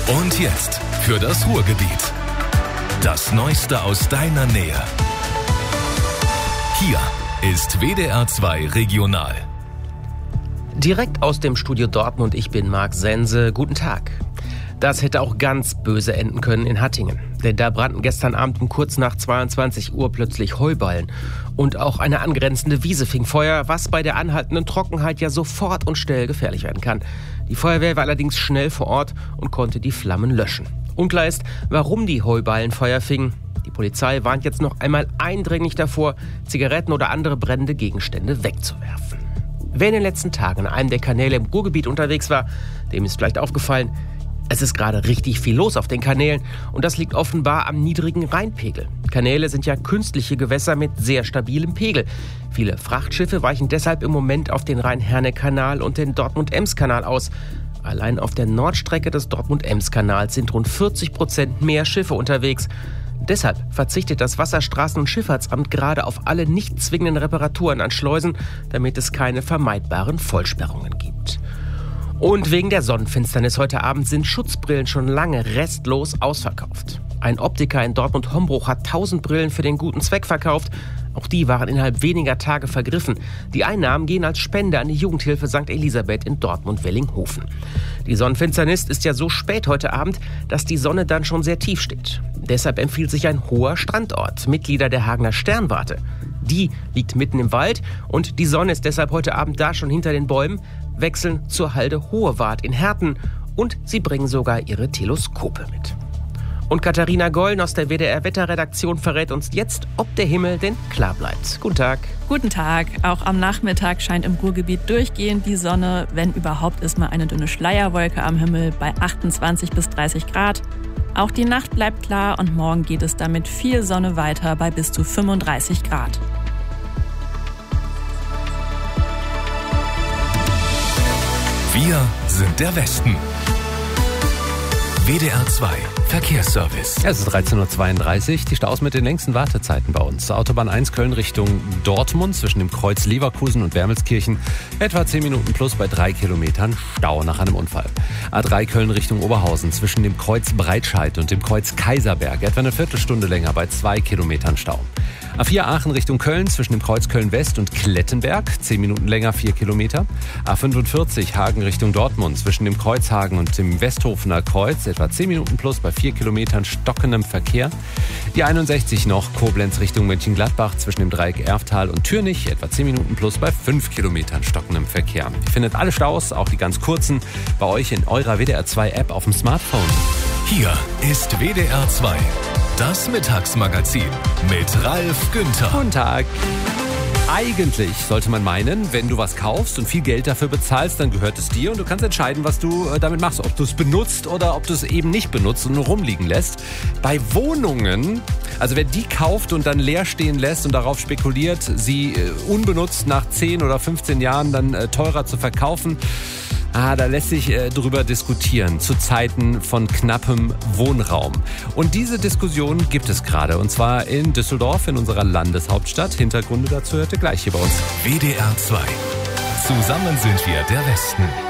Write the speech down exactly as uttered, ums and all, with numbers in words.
Und jetzt für das Ruhrgebiet. Das Neueste aus deiner Nähe. Hier ist W D R zwei Regional. Direkt aus dem Studio Dortmund, ich bin Marc Sense. Guten Tag. Das hätte auch ganz böse enden können in Hattingen. Denn da brannten gestern Abend um kurz nach zweiundzwanzig Uhr plötzlich Heuballen. Und auch eine angrenzende Wiese fing Feuer, was bei der anhaltenden Trockenheit ja sofort und schnell gefährlich werden kann. Die Feuerwehr war allerdings schnell vor Ort und konnte die Flammen löschen. Unklar ist, warum die Heuballen Feuer fingen. Die Polizei warnt jetzt noch einmal eindringlich davor, Zigaretten oder andere brennende Gegenstände wegzuwerfen. Wer in den letzten Tagen an einem der Kanäle im Ruhrgebiet unterwegs war, dem ist vielleicht aufgefallen, es ist gerade richtig viel los auf den Kanälen und das liegt offenbar am niedrigen Rheinpegel. Kanäle sind ja künstliche Gewässer mit sehr stabilem Pegel. Viele Frachtschiffe weichen deshalb im Moment auf den Rhein-Herne-Kanal und den Dortmund-Ems-Kanal aus. Allein auf der Nordstrecke des Dortmund-Ems-Kanals sind rund vierzig Prozent mehr Schiffe unterwegs. Deshalb verzichtet das Wasserstraßen- und Schifffahrtsamt gerade auf alle nicht zwingenden Reparaturen an Schleusen, damit es keine vermeidbaren Vollsperrungen gibt. Und wegen der Sonnenfinsternis heute Abend sind Schutzbrillen schon lange restlos ausverkauft. Ein Optiker in Dortmund-Hombruch hat tausend Brillen für den guten Zweck verkauft. Auch die waren innerhalb weniger Tage vergriffen. Die Einnahmen gehen als Spende an die Jugendhilfe Sankt Elisabeth in Dortmund-Wellinghofen. Die Sonnenfinsternis ist ja so spät heute Abend, dass die Sonne dann schon sehr tief steht. Deshalb empfiehlt sich ein hoher Strandort, Mitglieder der Hagener Sternwarte. Die liegt mitten im Wald und die Sonne ist deshalb heute Abend da schon hinter den Bäumen, wechseln zur Halde Hohewart in Herten und sie bringen sogar ihre Teleskope mit. Und Katharina Gollen aus der W D R-Wetterredaktion verrät uns jetzt, ob der Himmel denn klar bleibt. Guten Tag. Guten Tag. Auch am Nachmittag scheint im Ruhrgebiet durchgehend die Sonne. Wenn überhaupt, ist mal eine dünne Schleierwolke am Himmel bei achtundzwanzig bis dreißig Grad. Auch die Nacht bleibt klar und morgen geht es damit viel Sonne weiter bei bis zu fünfunddreißig Grad. Wir sind der Westen. W D R zwei Verkehrsservice. Es ist dreizehn Uhr zweiunddreißig, die Staus mit den längsten Wartezeiten bei uns. Autobahn eins Köln Richtung Dortmund zwischen dem Kreuz Leverkusen und Wermelskirchen. Etwa zehn Minuten plus bei drei Kilometern Stau nach einem Unfall. A drei Köln Richtung Oberhausen zwischen dem Kreuz Breitscheid und dem Kreuz Kaiserberg. Etwa eine Viertelstunde länger bei zwei Kilometern Stau. A vier Aachen Richtung Köln zwischen dem Kreuz Köln-West und Klettenberg, zehn Minuten länger, vier Kilometer. A fünfundvierzig Hagen Richtung Dortmund zwischen dem Kreuz Hagen und dem Westhofener Kreuz, etwa zehn Minuten plus bei vier Kilometern stockendem Verkehr. Die einundsechzig noch Koblenz Richtung Mönchengladbach zwischen dem Dreieck Erftal und Türnich, etwa zehn Minuten plus bei fünf Kilometern stockendem Verkehr. Ihr findet alle Staus, auch die ganz kurzen, bei euch in eurer W D R zwei App auf dem Smartphone. Hier ist W D R zwei. Das Mittagsmagazin mit Ralf Günther. Guten Tag. Eigentlich sollte man meinen, wenn du was kaufst und viel Geld dafür bezahlst, dann gehört es dir und du kannst entscheiden, was du damit machst. Ob du es benutzt oder ob du es eben nicht benutzt und nur rumliegen lässt. Bei Wohnungen, also wer die kauft und dann leer stehen lässt und darauf spekuliert, sie unbenutzt nach zehn oder fünfzehn Jahren dann teurer zu verkaufen, Ah, da lässt sich äh, drüber diskutieren, zu Zeiten von knappem Wohnraum. Und diese Diskussion gibt es gerade, und zwar in Düsseldorf, in unserer Landeshauptstadt. Hintergründe dazu hört ihr gleich hier bei uns. W D R zwei. Zusammen sind wir der Westen.